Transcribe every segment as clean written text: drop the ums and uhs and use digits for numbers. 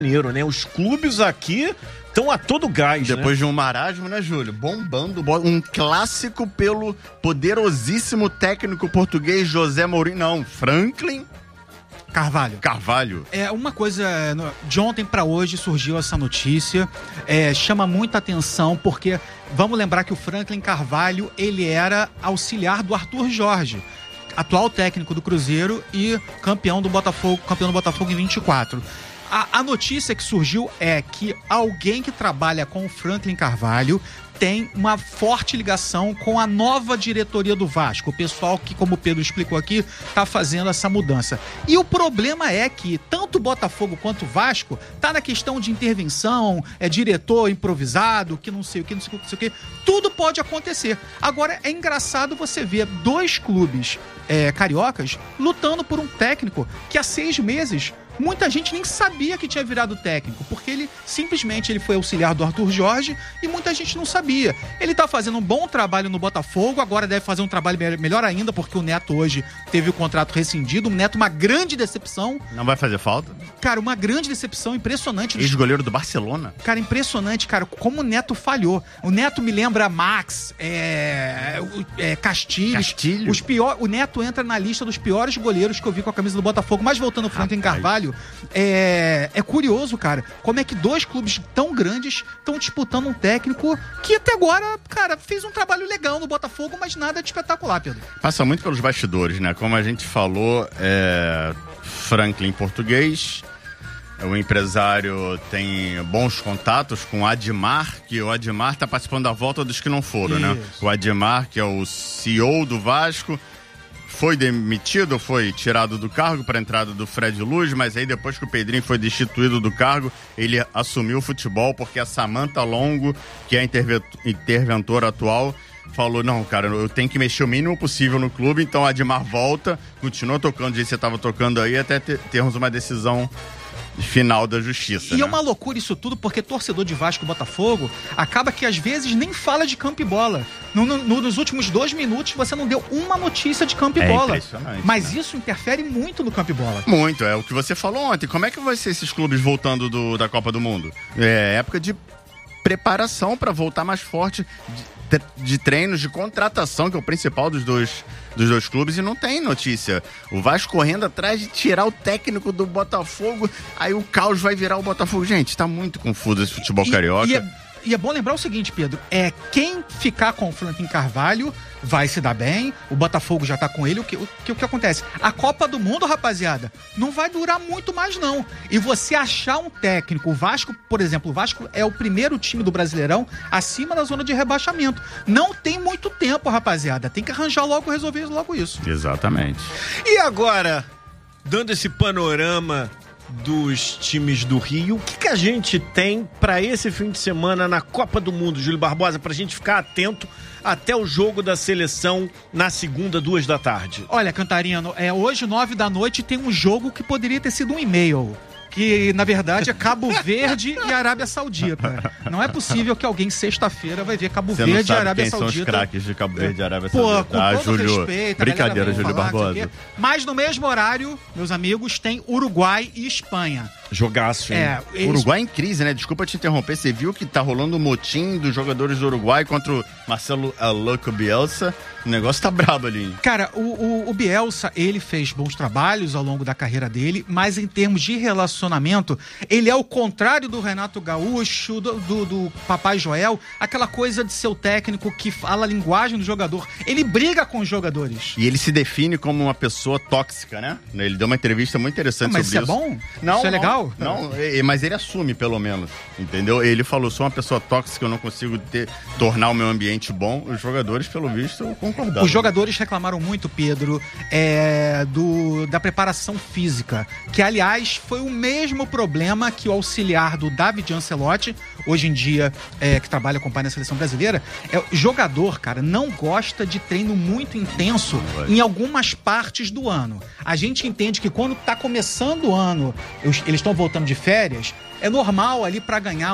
Janeiro, né? Os clubes aqui estão a todo gás, depois de um marasmo, né, Júlio? Bombando, um clássico pelo poderosíssimo técnico português José Mourinho. Não, Franklin Carvalho. É uma coisa, de ontem para hoje surgiu essa notícia, chama muita atenção porque vamos lembrar que o Franklin Carvalho, ele era auxiliar do Arthur Jorge, atual técnico do Cruzeiro e campeão do Botafogo em 24. A notícia que surgiu é que alguém que trabalha com o Franklin Carvalho tem uma forte ligação com a nova diretoria do Vasco. O pessoal que, como o Pedro explicou aqui, está fazendo essa mudança. E o problema é que tanto o Botafogo quanto o Vasco tá na questão de intervenção, diretor improvisado, que não sei o que. Tudo pode acontecer. Agora, é engraçado você ver dois clubes cariocas lutando por um técnico que há 6 meses... muita gente nem sabia que tinha virado técnico, porque ele simplesmente foi auxiliar do Arthur Jorge e muita gente não sabia. Ele tá fazendo um bom trabalho no Botafogo, agora deve fazer um trabalho melhor ainda, porque o Neto hoje teve o contrato rescindido. O Neto, uma grande decepção. Não vai fazer falta? Cara, uma grande decepção, impressionante. Ex-goleiro do Barcelona? Cara, impressionante, cara, como o Neto falhou. O Neto me lembra Max, Castilho. O Neto entra na lista dos piores goleiros que eu vi com a camisa do Botafogo. Mas voltando ao Franklin Carvalho, é curioso, cara, como é que dois clubes tão grandes estão disputando um técnico que até agora, cara, fez um trabalho legal no Botafogo, mas nada de espetacular, Pedro. Passa muito pelos bastidores, né? Como a gente falou, Franklin português, o empresário tem bons contatos com o Admar, que o Admar tá participando da volta dos que não foram, né? O Admar, que é o CEO do Vasco, foi demitido, foi tirado do cargo para a entrada do Fred Luz, mas aí depois que o Pedrinho foi destituído do cargo, ele assumiu o futebol, porque a Samantha Longo, que é a interventora atual, falou, não, cara, eu tenho que mexer o mínimo possível no clube, então a Admar volta, continua tocando do jeito que você estava tocando aí, até termos uma decisão final da justiça. E é uma loucura isso tudo, porque torcedor de Vasco e Botafogo acaba que às vezes nem fala de campo e bola. Nos últimos 2 minutos você não deu uma notícia de campo e bola. Impressionante, mas isso interfere muito no campo e bola. Muito, é o que você falou ontem. Como é que vai ser esses clubes voltando da Copa do Mundo? É época de preparação para voltar mais forte, de treinos, de contratação, que é o principal dos dois clubes, e não tem notícia. O Vasco correndo atrás de tirar o técnico do Botafogo, aí o caos vai virar o Botafogo. Gente, tá muito confuso esse futebol carioca. E é bom lembrar o seguinte, Pedro, quem ficar com o Franklin Carvalho vai se dar bem, o Botafogo já tá com ele. O que acontece? A Copa do Mundo, rapaziada, não vai durar muito mais não. E você achar um técnico, o Vasco, por exemplo, o Vasco é o primeiro time do Brasileirão acima da zona de rebaixamento. Não tem muito tempo, rapaziada, tem que arranjar resolver logo isso. Exatamente. E agora, dando esse panorama dos times do Rio, o que a gente tem para esse fim de semana na Copa do Mundo, Júlio Barbosa, pra gente ficar atento até o jogo da seleção na segunda, 2 da tarde? Olha, Cantarino, hoje, 9 da noite, tem um jogo que poderia ter sido um e-mail, que na verdade é Cabo Verde e Arábia Saudita. Não é possível que alguém sexta-feira vai ver Cabo Verde e Arábia Saudita. Você não sabe quem são os craques de Cabo Verde e Arábia Saudita. Com todo Júlio, respeito, brincadeira, Júlio Barbosa. Mas no mesmo horário, meus amigos, tem Uruguai e Espanha. Jogaço, hein? Uruguai em crise, né? Desculpa te interromper. Você viu que tá rolando um motim dos jogadores do Uruguai contra o Marcelo Louco Bielsa? O negócio tá brabo ali. Cara, o Bielsa, ele fez bons trabalhos ao longo da carreira dele, mas em termos de relacionamento, ele é o contrário do Renato Gaúcho, do Papai Joel, aquela coisa de ser o técnico que fala a linguagem do jogador. Ele briga com os jogadores. E ele se define como uma pessoa tóxica, né? Ele deu uma entrevista muito interessante sobre isso. Mas isso é bom? Não, isso é legal? Não, mas ele assume, pelo menos, entendeu? Ele falou, sou uma pessoa tóxica, eu não consigo tornar o meu ambiente bom. Os jogadores, pelo visto, concordaram. Os jogadores reclamaram muito, Pedro, da preparação física, que, aliás, foi o mesmo problema que o auxiliar do David Ancelotti, hoje em dia, que trabalha com o pai na seleção brasileira. Jogador, cara, não gosta de treino muito intenso em algumas partes do ano. A gente entende que quando tá começando o ano, eles estão voltando de férias, é normal ali para ganhar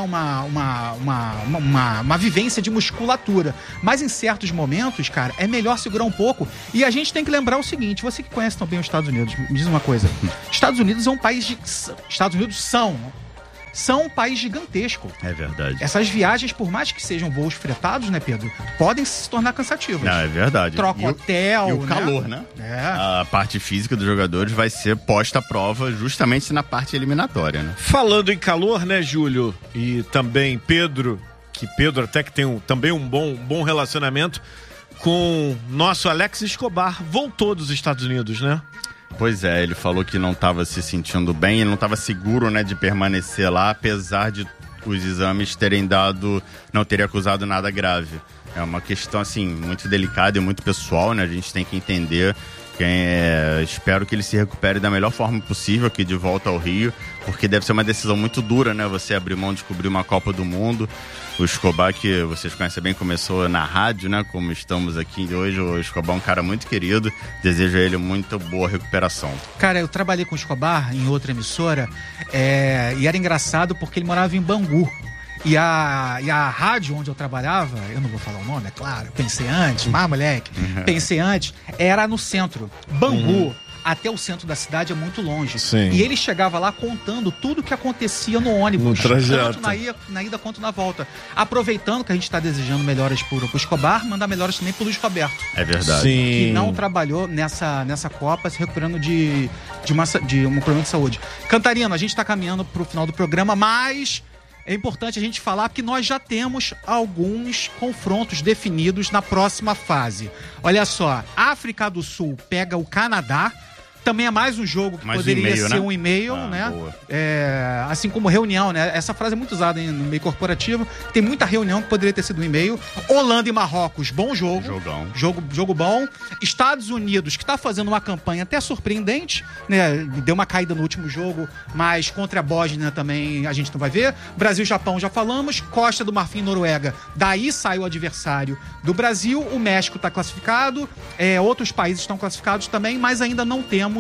uma vivência de musculatura. Mas em certos momentos, cara, é melhor segurar um pouco. E a gente tem que lembrar o seguinte, você que conhece tão bem os Estados Unidos, me diz uma coisa. Estados Unidos é um país Estados Unidos são são um país gigantesco. É verdade. Essas viagens, por mais que sejam voos fretados, né, Pedro, podem se tornar cansativas. Não, é verdade. Troca hotel, e o calor, né? É. A parte física dos jogadores vai ser posta à prova justamente na parte eliminatória, né? Falando em calor, né, Júlio? E também Pedro, que Pedro até que tem também um bom relacionamento com nosso Alex Escobar, voltou dos Estados Unidos, né? Pois é, ele falou que não estava se sentindo bem, ele não estava seguro, né, de permanecer lá, apesar de os exames terem não terem acusado nada grave. É uma questão, assim, muito delicada e muito pessoal, né, a gente tem que entender. Espero que ele se recupere da melhor forma possível aqui de volta ao Rio, porque deve ser uma decisão muito dura, né? Você abrir mão de cobrir uma Copa do Mundo. O Escobar, que vocês conhecem bem, começou na rádio, né? Como estamos aqui hoje. O Escobar é um cara muito querido. Desejo a ele muito boa recuperação. Cara, eu trabalhei com o Escobar em outra emissora e era engraçado porque ele morava em Bangu. E a rádio onde eu trabalhava, eu não vou falar o nome, é claro, pensei antes, moleque, pensei antes, era no centro. Bangu, até o centro da cidade é muito longe. Sim. E ele chegava lá contando tudo o que acontecia no ônibus. No trajeto. Tanto na ida quanto na volta. Aproveitando que a gente está desejando melhoras pro Escobar, mandar melhoras também pro Luiz Roberto. É verdade. Sim. Que não trabalhou nessa Copa, se recuperando de um problema de saúde. Cantarino, a gente está caminhando pro final do programa, mas é importante a gente falar que nós já temos alguns confrontos definidos na próxima fase. Olha só, África do Sul pega o Canadá. Também é mais um jogo que poderia ser um e-mail, né? Assim como reunião, né? Essa frase é muito usada no meio corporativo. Tem muita reunião que poderia ter sido um e-mail. Holanda e Marrocos, bom jogo. Jogão. Jogo bom. Estados Unidos, que está fazendo uma campanha até surpreendente, né? Deu uma caída no último jogo, mas contra a Bósnia também a gente não vai ver. Brasil e Japão já falamos. Costa do Marfim e Noruega. Daí sai o adversário do Brasil. O México está classificado. Outros países estão classificados também, mas ainda não temos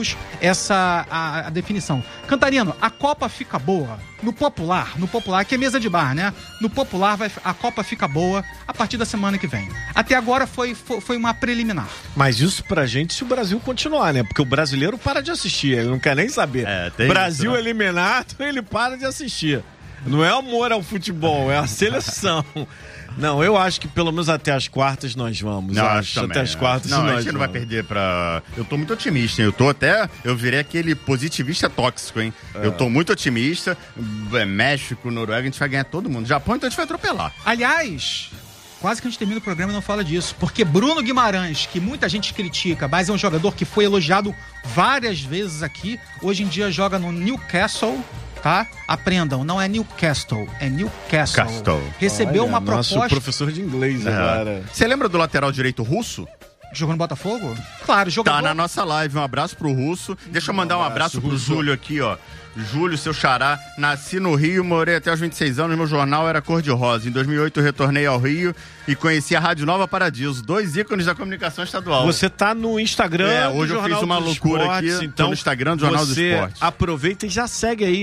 a definição. Cantarino, a Copa fica boa no popular, que é mesa de bar, né? No popular a Copa fica boa a partir da semana que vem. Até agora foi uma preliminar. Mas isso pra gente se o Brasil continuar, né? Porque o brasileiro para de assistir, ele não quer nem saber. Brasil isso, né? Eliminado, ele para de assistir. Não é amor ao futebol, é a seleção. Não, eu acho que pelo menos até as quartas nós vamos. Não, acho também, até as quartas não, nós a gente não vai vamos. perder pra... Eu tô muito otimista, hein? Eu virei aquele positivista tóxico, hein? Eu tô muito otimista. México, Noruega, a gente vai ganhar todo mundo. Japão, então a gente vai atropelar. Aliás, quase que a gente termina o programa e não fala disso. Porque Bruno Guimarães, que muita gente critica, mas é um jogador que foi elogiado várias vezes aqui, hoje em dia joga no Newcastle, tá? Aprendam, não é Newcastle, é Newcastle. Recebeu uma proposta... Nosso professor de inglês agora. Você lembra do lateral direito russo? Jogou no Botafogo? Claro, jogou. Tá na nossa live, um abraço pro Russo. Deixa eu mandar um abraço pro Júlio aqui, ó. Júlio, seu xará, nasci no Rio, morei até os 26 anos, meu jornal era cor-de-rosa. Em 2008 retornei ao Rio e conheci a Rádio Nova Paradiso, 2 ícones da comunicação estadual. Você tá no Instagram hoje eu fiz uma loucura Esportes, aqui, então no Instagram do Jornal do Esporte. Você aproveita e já segue aí,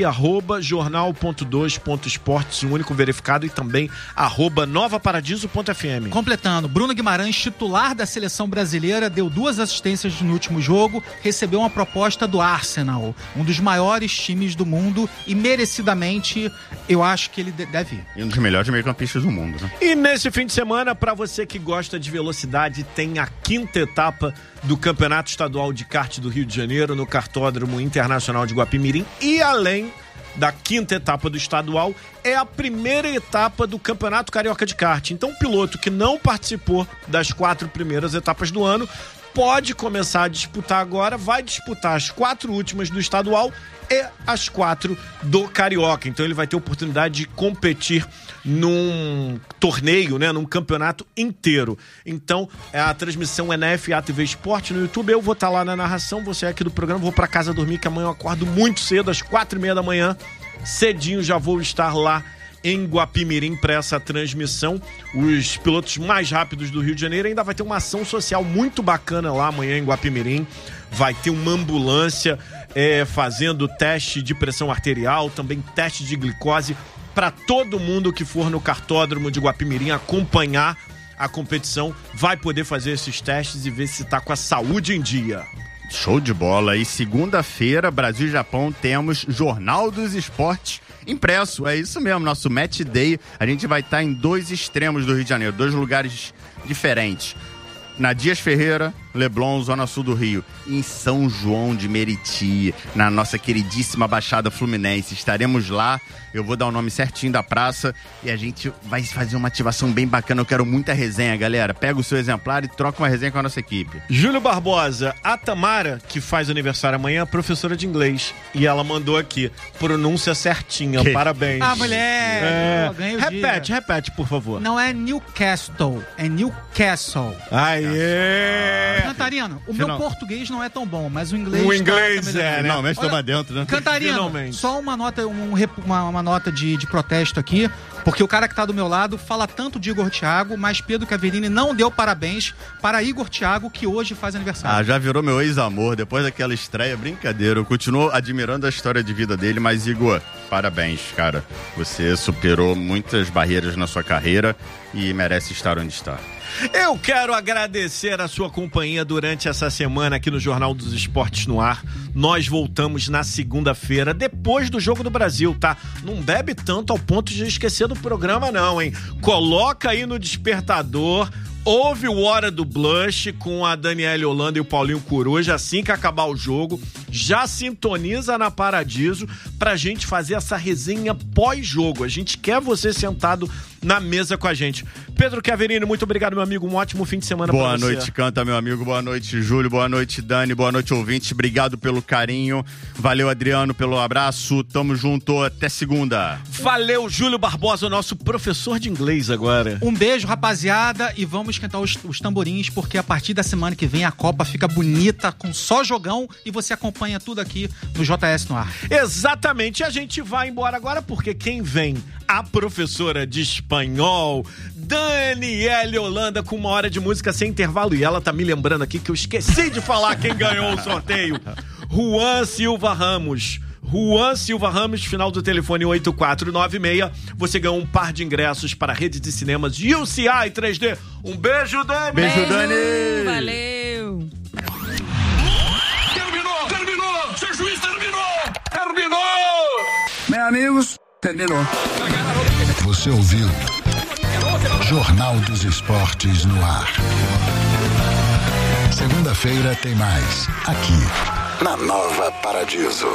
@jornal.2.esportes, o único verificado, e também @novaparadiso.fm. Completando, Bruno Guimarães, titular da seleção brasileira, deu 2 assistências no último jogo, recebeu uma proposta do Arsenal, um dos maiores times do mundo, e merecidamente eu acho que ele deve ir. E um dos melhores meio-campistas do mundo, né? E nesse fim de semana, para você que gosta de velocidade, tem a 5ª etapa do Campeonato Estadual de Kart do Rio de Janeiro, no Kartódromo Internacional de Guapimirim, e além da 5ª etapa do estadual, é a primeira etapa do Campeonato Carioca de Kart. Então o piloto que não participou das 4 primeiras etapas do ano pode começar a disputar agora, vai disputar as 4 últimas do estadual e as 4 do Carioca. Então ele vai ter oportunidade de competir num torneio, né, num campeonato inteiro. Então a transmissão é na FA TV Esporte no YouTube. Eu vou estar lá na narração, você é aqui do programa, vou pra casa dormir, que amanhã eu acordo muito cedo, às 4h30 da manhã, cedinho já vou estar lá em Guapimirim para essa transmissão. Os pilotos mais rápidos do Rio de Janeiro. Ainda vai ter uma ação social muito bacana lá amanhã em Guapimirim. Vai ter uma ambulância fazendo teste de pressão arterial, também teste de glicose, para todo mundo que for no kartódromo de Guapimirim acompanhar a competição, vai poder fazer esses testes e ver se está com a saúde em dia. Show de bola. E segunda-feira, Brasil e Japão, temos Jornal dos Esportes impresso. É isso mesmo, nosso Match Day. A gente vai estar em 2 extremos do Rio de Janeiro, 2 lugares diferentes. Na Dias Ferreira, Leblon, Zona Sul do Rio. E em São João de Meriti, na nossa queridíssima Baixada Fluminense. Estaremos lá, eu vou dar o nome certinho da praça e a gente vai fazer uma ativação bem bacana. Eu quero muita resenha, galera. Pega o seu exemplar e troca uma resenha com a nossa equipe. Júlio Barbosa, a Tamara, que faz aniversário amanhã, é professora de inglês. E ela mandou aqui, pronúncia certinha, parabéns. Ah, mulher! Ganhei o repete, por favor. Não é Newcastle, é Newcastle. Aê! Cantarino, meu português não é tão bom, mas o inglês... O inglês né? Finalmente toma dentro, né? Cantarino, finalmente. Só uma nota, uma nota de protesto aqui, porque o cara que tá do meu lado fala tanto de Igor Thiago, mas Pedro Caverini não deu parabéns para Igor Thiago, que hoje faz aniversário. Já virou meu ex-amor, depois daquela estreia, brincadeira. Eu continuo admirando a história de vida dele, mas Igor, parabéns, cara. Você superou muitas barreiras na sua carreira e merece estar onde está. Eu quero agradecer a sua companhia durante essa semana aqui no Jornal dos Esportes no Ar. Nós voltamos na segunda-feira, depois do Jogo do Brasil, tá? Não bebe tanto ao ponto de esquecer do programa não, hein? Coloca aí no despertador, ouve o Hora do Blush com a Daniele Holanda e o Paulinho Coruja assim que acabar o jogo. Já sintoniza na Paradiso pra gente fazer essa resenha pós-jogo. A gente quer você sentado na mesa com a gente. Pedro Caverini, muito obrigado, meu amigo. Um ótimo fim de semana pra você. Boa noite, Canta, meu amigo. Boa noite, Júlio. Boa noite, Dani. Boa noite, ouvintes. Obrigado pelo carinho. Valeu, Adriano, pelo abraço. Tamo junto. Até segunda. Valeu, Júlio Barbosa, nosso professor de inglês agora. Um beijo, rapaziada, e vamos esquentar os tamborins, porque a partir da semana que vem a Copa fica bonita, com só jogão, e você acompanha tudo aqui no JS no Ar. Exatamente. A gente vai embora agora, porque quem vem? A professora de espanhol, Daniele Holanda, com 1 hora de música sem intervalo. E ela tá me lembrando aqui que eu esqueci de falar quem ganhou o sorteio. Juan Silva Ramos. Juan Silva Ramos, final do telefone 8496. Você ganhou um par de ingressos para a rede de cinemas UCI 3D. Um beijo, Dani! Beijo, Dani! Valeu! Terminou! Seu juiz terminou! Meus amigos, terminou. Você ouviu Jornal dos Esportes no Ar. Segunda-feira tem mais, aqui, na Nova Paradiso.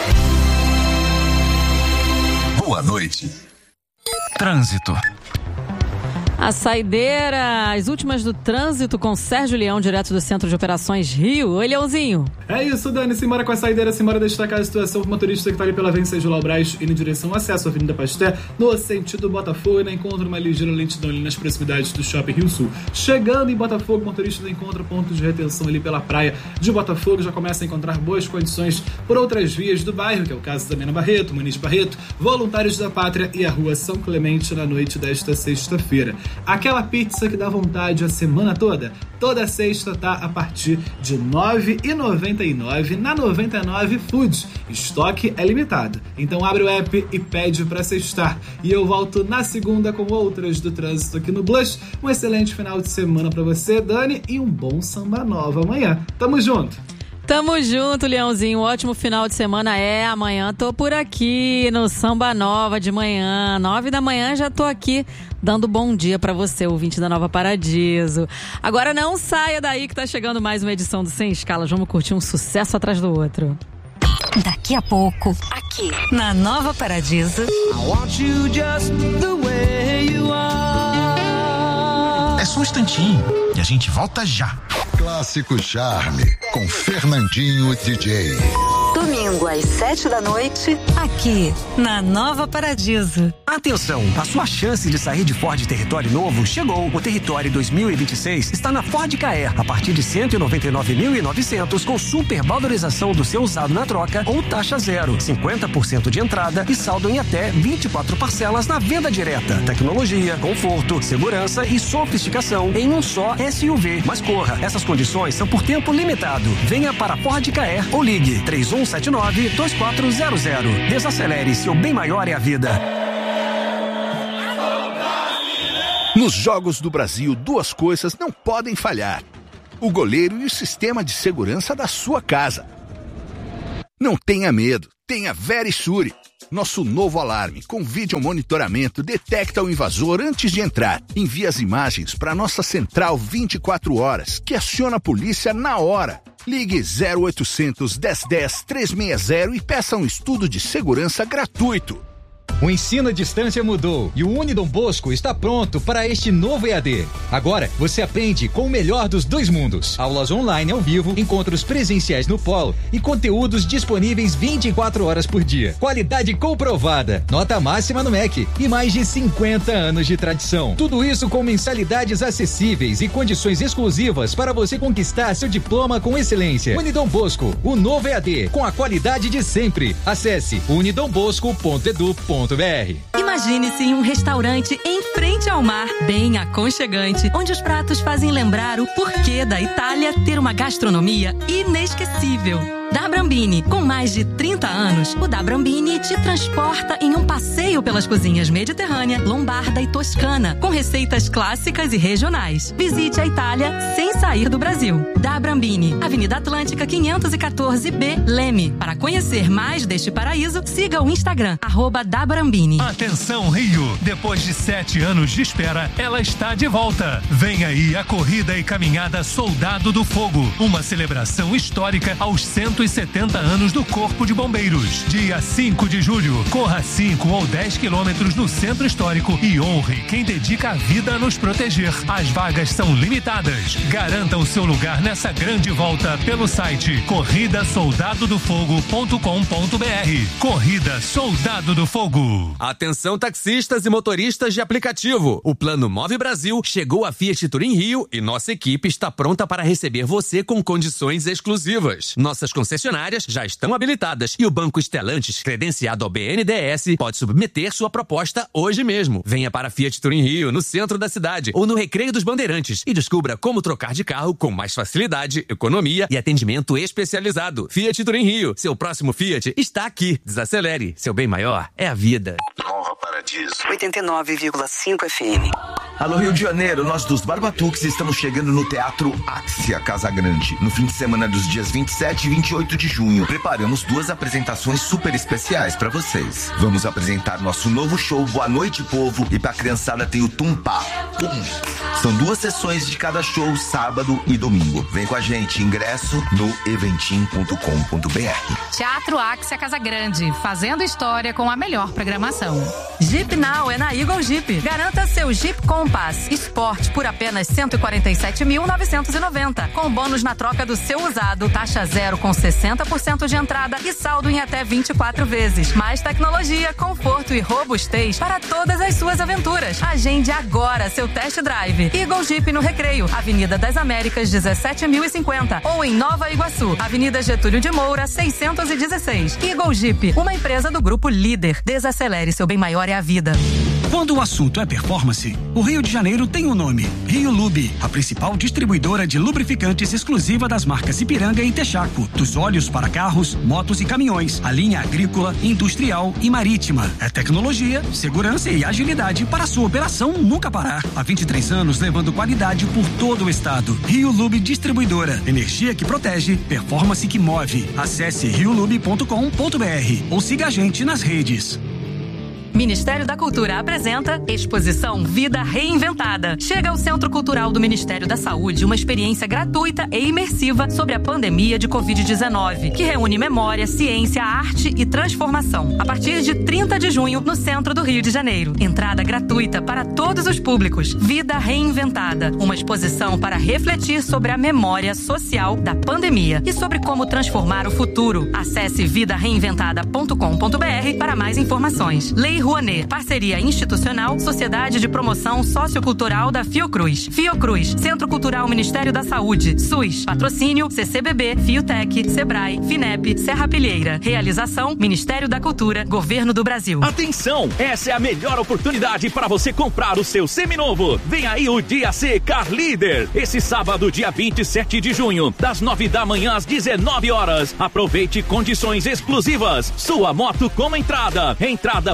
Boa noite. Trânsito. A saideira, as últimas do trânsito com Sérgio Leão, direto do Centro de Operações Rio. Oi, Leãozinho. É isso, Dani. Simbora com a saideira, simbora destacar a situação do motorista que tá ali pela Venceslau João Braz, indo em direção ao acesso à Avenida Pasteur, no sentido Botafogo, e encontra uma ligeira lentidão ali nas proximidades do Shopping Rio Sul. Chegando em Botafogo, o motorista encontra ponto de retenção ali pela praia de Botafogo, já começa a encontrar boas condições por outras vias do bairro, que é o caso da Mena Barreto, Muniz Barreto, Voluntários da Pátria e a Rua São Clemente na noite desta sexta-feira. Aquela pizza que dá vontade a semana toda, toda sexta tá a partir de R$ 9,99 na 99 Foods. Estoque é limitado, então abre o app e pede pra sextar. E eu volto na segunda com outras do trânsito aqui no Blush. Um excelente final de semana pra você, Dani, e um bom samba nova amanhã. Tamo junto! Tamo junto, Leãozinho. Um ótimo final de semana. Amanhã tô por aqui no Samba Nova de manhã. 9 da manhã já tô aqui dando bom dia pra você, ouvinte da Nova Paradiso. Agora não saia daí que tá chegando mais uma edição do Sem Escalas. Vamos curtir um sucesso atrás do outro. Daqui a pouco, aqui na Nova Paradiso. I want you just the way you are. É só um instantinho e a gente volta já. Clássico Charme, com Fernandinho DJ. Domingo às 7 da noite, aqui na Nova Paradiso. Atenção, a sua chance de sair de Ford Território novo chegou. O Território 2026 está na Ford Ka-Air, a partir de 199.900 com super valorização do seu usado na troca ou taxa zero, 50% de entrada e saldo em até 24 parcelas na venda direta. Tecnologia, conforto, segurança e sofisticação em um só SUV. Mas corra, essas condições são por tempo limitado. Venha para Ford Ka-Air ou ligue 3179-2400. Desacelere, seu bem maior é a vida. Nos Jogos do Brasil, duas coisas não podem falhar: o goleiro e o sistema de segurança da sua casa. Não tenha medo, tenha Verisure. Nosso novo alarme com vídeo monitoramento detecta o invasor antes de entrar. Envia as imagens para nossa central 24 horas, que aciona a polícia na hora. Ligue 0800 1010 360 e peça um estudo de segurança gratuito. O ensino à distância mudou e o Unidom Bosco está pronto para este novo EAD. Agora, você aprende com o melhor dos dois mundos. Aulas online ao vivo, encontros presenciais no polo e conteúdos disponíveis 24 horas por dia. Qualidade comprovada, nota máxima no MEC e mais de 50 anos de tradição. Tudo isso com mensalidades acessíveis e condições exclusivas para você conquistar seu diploma com excelência. Unidom Bosco, o novo EAD, com a qualidade de sempre. Acesse unidombosco.edu.br. Imagine-se em um restaurante em frente ao mar, bem aconchegante, onde os pratos fazem lembrar o porquê da Itália ter uma gastronomia inesquecível. Da Brambini, com mais de 30 anos, o Da Brambini te transporta em um passeio pelas cozinhas mediterrânea, lombarda e toscana, com receitas clássicas e regionais. Visite a Itália sem sair do Brasil. Da Brambini, Avenida Atlântica 514B, Leme. Para conhecer mais deste paraíso, siga o Instagram, @dabrambini. Atenção, Rio! Depois de 7 anos de espera, ela está de volta. Vem aí a Corrida e Caminhada Soldado do Fogo, uma celebração histórica aos 170 anos do Corpo de Bombeiros. Dia 5 de julho, corra 5 ou 10 quilômetros no Centro Histórico e honre quem dedica a vida a nos proteger. As vagas são limitadas. Garanta o seu lugar nessa grande volta pelo site corridasoldadodofogo.com.br. Corrida Soldado do Fogo. Atenção, taxistas e motoristas de aplicativo. O Plano Move Brasil chegou a Fiat Turim Rio e nossa equipe está pronta para receber você com condições exclusivas. Nossas concessionárias já estão habilitadas e o Banco Stellantis, credenciado ao BNDES, pode submeter sua proposta hoje mesmo. Venha para Fiat Turim Rio, no centro da cidade ou no Recreio dos Bandeirantes e descubra como trocar de carro com mais facilidade, economia e atendimento especializado. Fiat Turim Rio, seu próximo Fiat está aqui. Desacelere, seu bem maior é a vida. Nova Paradiso. 89,5 FM. Alô, Rio de Janeiro, nós dos Barbatuques estamos chegando no Teatro Axia Casa Grande, no fim de semana dos dias 27 e 28 de junho. Preparamos 2 apresentações super especiais pra vocês. Vamos apresentar nosso novo show Boa Noite Povo e pra criançada tem o Tumpá. São 2 sessões de cada show, sábado e domingo. Vem com a gente, ingresso no eventim.com.br. Teatro Axia Casa Grande, fazendo história com a melhor programação. Jeep Now é na Eagle Jeep. Garanta seu Jeep Compass Sport por apenas R$ 147.990, com bônus na troca do seu usado, taxa zero com 60% de entrada e saldo em até 24 vezes. Mais tecnologia, conforto e robustez para todas as suas aventuras. Agende agora seu test drive. Eagle Jeep no Recreio, Avenida das Américas 17.050 ou em Nova Iguaçu, Avenida Getúlio de Moura 616. Eagle Jeep, uma empresa do Grupo Líder. Desacelere, seu bem maior é a vida. Quando o assunto é performance, o Rio de Janeiro tem um nome: Rio Lube, a principal distribuidora de lubrificantes exclusiva das marcas Ipiranga e Texaco, dos óleos para carros, motos e caminhões, a linha agrícola, industrial e marítima. É tecnologia, segurança e agilidade para a sua operação nunca parar. Há 23 anos levando qualidade por todo o estado. Rio Lube Distribuidora, energia que protege, performance que move. Acesse riolube.com.br ou siga a gente nas redes. Ministério da Cultura apresenta Exposição Vida Reinventada. Chega ao Centro Cultural do Ministério da Saúde uma experiência gratuita e imersiva sobre a pandemia de Covid-19, que reúne memória, ciência, arte e transformação. A partir de 30 de junho, no centro do Rio de Janeiro. Entrada gratuita para todos os públicos. Vida Reinventada. Uma exposição para refletir sobre a memória social da pandemia e sobre como transformar o futuro. Acesse vidareinventada.com.br para mais informações. Lei Rouanet, parceria institucional, Sociedade de Promoção Sociocultural da Fiocruz. Fiocruz, Centro Cultural Ministério da Saúde. SUS, patrocínio CCBB, Fiotec, Sebrae, Finep, Serra Pilheira. Realização, Ministério da Cultura, Governo do Brasil. Atenção, essa é a melhor oportunidade para você comprar o seu seminovo. Vem aí o Dia C Car Líder. Esse sábado, dia 27 de junho, das 9 da manhã às 19 horas. Aproveite condições exclusivas. Sua moto com entrada facilitada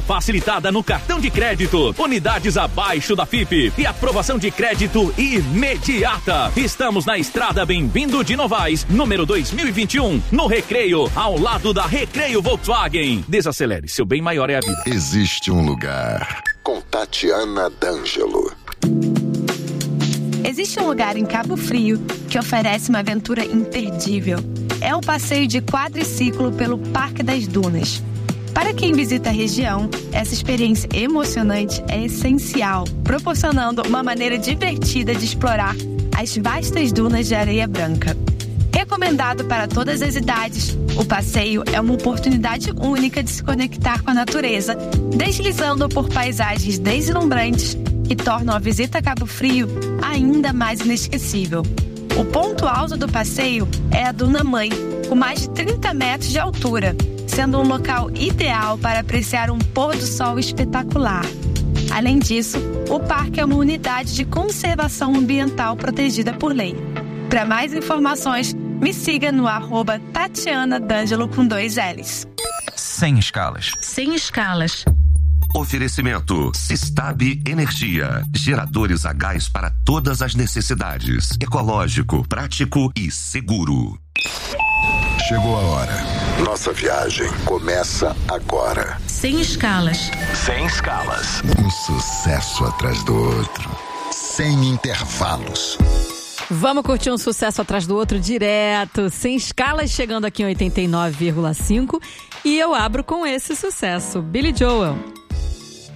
limitada no cartão de crédito. Unidades abaixo da FIP e aprovação de crédito imediata. Estamos na Estrada Bem-vindo de Novaes, número 2021, no Recreio, ao lado da Recreio Volkswagen. Desacelere, seu bem maior é a vida. Existe um lugar com Tatiana D'Angelo. Existe um lugar em Cabo Frio que oferece uma aventura imperdível. É o passeio de quadriciclo pelo Parque das Dunas. Para quem visita a região, essa experiência emocionante é essencial, proporcionando uma maneira divertida de explorar as vastas dunas de areia branca. Recomendado para todas as idades, o passeio é uma oportunidade única de se conectar com a natureza, deslizando por paisagens deslumbrantes que tornam a visita a Cabo Frio ainda mais inesquecível. O ponto alto do passeio é a Duna Mãe, com mais de 30 metros de altura, sendo um local ideal para apreciar um pôr do sol espetacular. Além disso, o parque é uma unidade de conservação ambiental protegida por lei. Para mais informações, me siga no @Tatiana D'Angelo com 2 L's. Sem escalas. Sem escalas. Oferecimento Sistab Energia. Geradores a gás para todas as necessidades. Ecológico, prático e seguro. Chegou a hora. Nossa viagem começa agora. Sem escalas. Sem escalas. Um sucesso atrás do outro. Sem intervalos. Vamos curtir um sucesso atrás do outro direto, sem escalas, chegando aqui em 89,5. E eu abro com esse sucesso, Billy Joel.